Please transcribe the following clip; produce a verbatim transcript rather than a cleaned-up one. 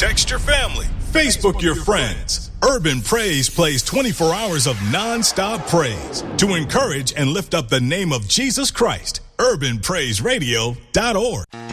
Text your family. Facebook your friends. Urban Praise plays twenty-four hours of non-stop praise to encourage and lift up the name of Jesus Christ. urban praise radio dot org.